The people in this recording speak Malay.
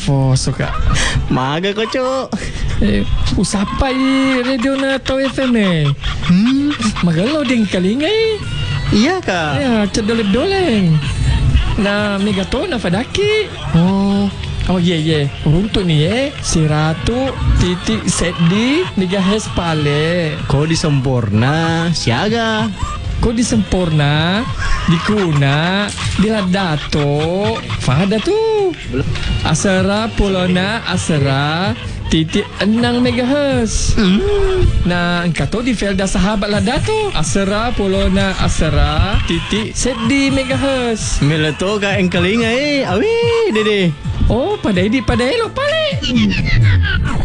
Info suka. Maga ko, Cuk. Usapai radio na Tau FM eh. Magalaw din kalinga eh. Iya ka? Ya, cedoleng-doleng. Na megaton na fadaki. Oh ye. Untuk ni 100.7 MHz pale. Kau di sempurna, siaga. Kau di sempurna, di kuna, di ladato. Fahada tu. Asara Polona Asara 6 MHz. Nah, engkau tu di Felda Sahabat Ladato. Asara Polona Asara .7 MHz. Mila to ka engkalinga Awi, dede. Oh, padai lo pale.